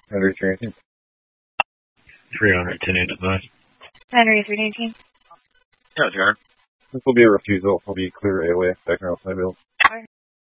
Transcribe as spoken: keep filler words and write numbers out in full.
Henry three nineteen. three hundred, ten eighty-five. Henry three nineteen. Yeah, Jared. This will be a refusal. Will be clear A-way, background side build.